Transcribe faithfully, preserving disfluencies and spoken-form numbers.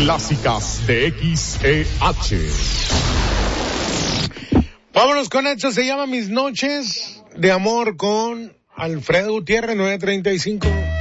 clásicas de X E H. Vámonos con esto, se llama Mis Noches de Amor con Alfredo Gutiérrez, nueve treinta y cinco.